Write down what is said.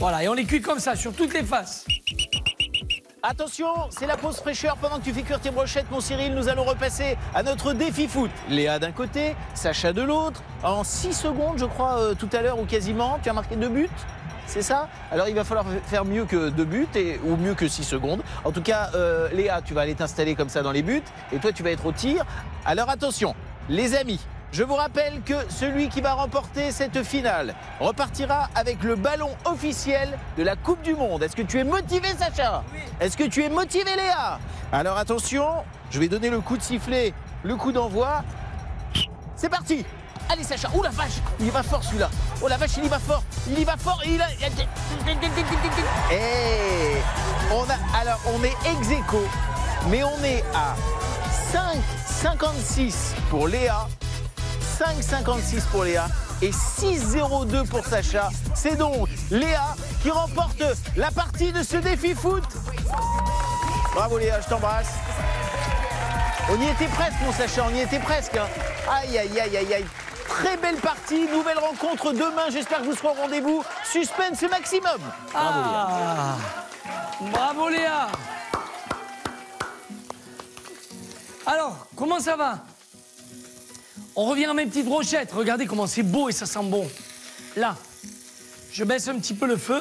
Voilà, et on les cuit comme ça, sur toutes les faces. Attention, c'est la pause fraîcheur pendant que tu fais cuire tes brochettes, mon Cyril. Nous allons repasser à notre défi foot. Léa d'un côté, Sacha de l'autre. En 6 secondes, je crois, tout à l'heure ou quasiment, tu as marqué 2 buts. C'est ça? Alors il va falloir faire mieux que 2 buts ou mieux que 6 secondes. En tout cas, Léa, tu vas aller t'installer comme ça dans les buts et toi tu vas être au tir. Alors attention, les amis, je vous rappelle que celui qui va remporter cette finale repartira avec le ballon officiel de la Coupe du Monde. Est-ce que tu es motivé, Sacha? Oui. Est-ce que tu es motivé, Léa? Alors attention, je vais donner le coup de sifflet, le coup d'envoi. C'est parti! Allez Sacha, oh la vache, il y va fort celui-là. Oh la vache, il y va fort, il y va fort et il a... Et alors on est ex-aequo, mais on est à 5,56 pour Léa, 5,56 pour Léa et 6,02 pour Sacha. C'est donc Léa qui remporte la partie de ce défi foot. Bravo Léa, je t'embrasse. On y était presque mon Sacha, on y était presque. Hein. Aïe, aïe, aïe, aïe, aïe. Très belle partie, nouvelle rencontre demain, j'espère que vous serez au rendez-vous. Suspense maximum. Bravo Léa. Bravo Léa. Alors, comment ça va? On revient à mes petites brochettes. Regardez comment c'est beau et ça sent bon. Là, je baisse un petit peu le feu.